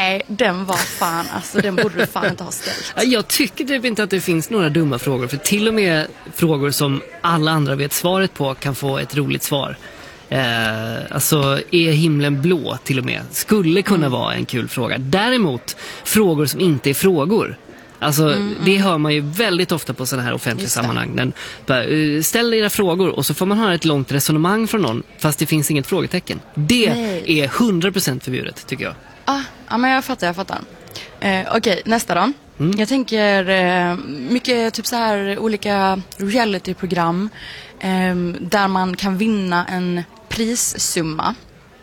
Nej, den var fan, alltså den borde du fan inte ha ställt. Jag tycker typ inte att det finns några dumma frågor. För till och med frågor som alla andra vet svaret på kan få ett roligt svar. Alltså, är himlen blå till och med? Skulle kunna vara en kul fråga. Däremot, frågor som inte är frågor. Alltså, det hör man ju väldigt ofta på sådana här offentliga sammanhang. Men, ställ era frågor och så får man höra ett långt resonemang från någon fast det finns inget frågetecken. Det är 100% förbjudet, tycker jag. Ja, men jag fattar. Okej, nästa då. Jag tänker mycket typ så här olika realityprogram där man kan vinna en prissumma.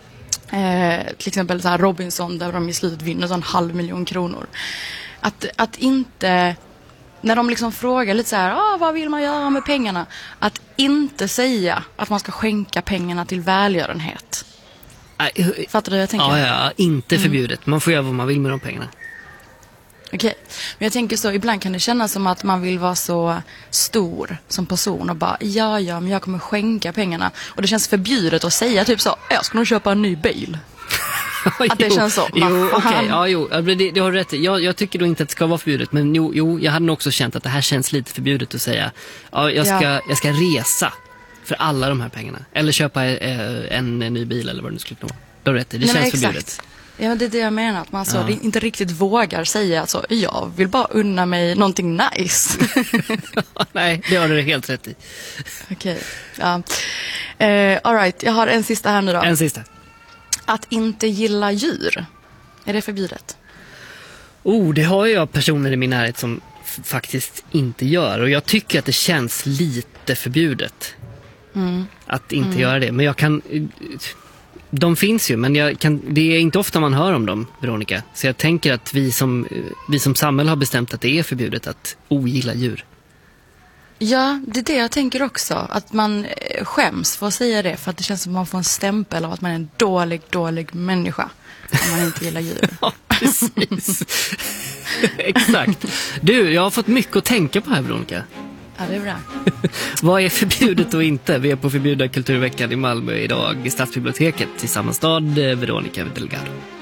Till exempel så här Robinson, där de i slutet vinner så 500 000 kronor. Att inte, när de liksom frågar lite så här, vad vill man göra med pengarna? Att inte säga att man ska skänka pengarna till välgörenhet. Fattar du vad jag tänker? Ja, inte förbjudet. Man får göra vad man vill med de pengarna. Okej, men jag tänker så, ibland kan det kännas som att man vill vara så stor som person och bara, ja, men jag kommer skänka pengarna. Och det känns förbjudet att säga typ så, jag ska nog köpa en ny bil. Att det känns så. Det har du rätt i. Jag tycker då inte att det ska vara förbjudet. Men jag hade nog också känt att det här känns lite förbjudet att säga, jag ska resa för alla de här pengarna. Eller köpa en ny bil eller vad det nu skulle vara. Då är det rätt i. Det känns förbjudet. Ja, men det är det jag menar. Att man inte riktigt vågar säga att jag vill bara unna mig någonting nice. Nej, det har du helt rätt i. Okej, ja. All right, jag har en sista här nu då. En sista. Att inte gilla djur. Är det förbjudet? Det har jag personer i min närhet som faktiskt inte gör. Och jag tycker att det känns lite förbjudet. Att inte göra det. Men jag kan... De finns ju, men det är inte ofta man hör om dem, Veronica. Så jag tänker att vi som samhälle har bestämt att det är förbjudet att ogilla djur. Ja, det är det jag tänker också. Att man skäms för att säga det. För att det känns som att man får en stämpel av att man är en dålig människa. Om man inte gillar djur. Ja, precis. Exakt. Du, jag har fått mycket att tänka på här, Veronica. Ja, det är bra. Vad är förbjudet och inte? Vi är på Förbjudna kulturveckan i Malmö idag i Stadsbiblioteket i samma stad, Veronica Delgado.